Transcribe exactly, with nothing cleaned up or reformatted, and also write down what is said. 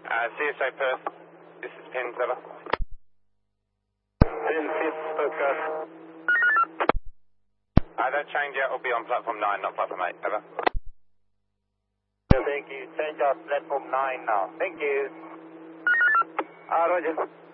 Uh, C S A Perth, this is Pins, over. Pin fifth, Perth. Uh, don't change yet, we'll be on platform nine, not platform eight, over. Thank you. Change out platform nine now. Thank you. Ah, Roger.